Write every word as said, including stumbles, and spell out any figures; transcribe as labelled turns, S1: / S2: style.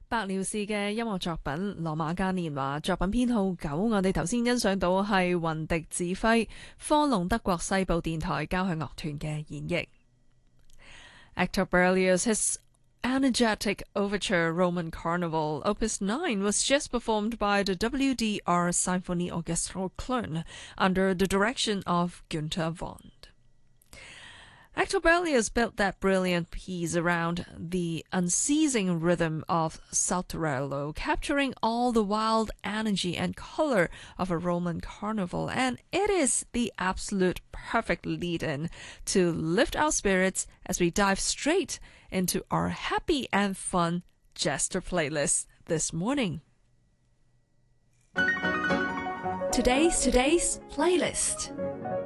S1: 白遼士嘅音樂作品《羅馬嘉年華》作品編號九，我哋頭先欣賞到係雲迪指揮科隆德國西部電台交響樂團嘅演繹。Hector Berlioz, his energetic overture Roman Carnival Opus nine was just performed by the W D R Symphony Orchestra Köln under the direction of Günther Wand.Hector Berlioz built that brilliant piece around the unceasing rhythm of Saltarello, capturing all the wild energy and color of a Roman carnival, and it is the absolute perfect lead-in to lift our spirits as we dive straight into our happy and fun Jester playlist this morning. Today's today's playlist.